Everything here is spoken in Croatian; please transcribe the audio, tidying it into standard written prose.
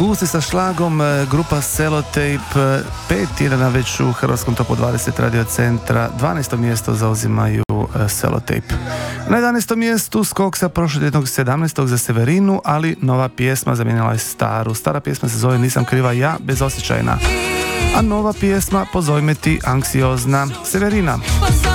Gusti sa šlagom, grupa Sellotape, 5 tjedana već u hrvatskom topu 20 radio centra, 12. mjesto zauzimaju Sellotape. Na 11. mjestu skok sa prošlotjednog 17. za Severinu, ali nova pjesma zamijenila je staru. Stara pjesma se zove Nisam kriva ja, bezosjećajna. A nova pjesma Pozoj me ti, anksiozna. Severina.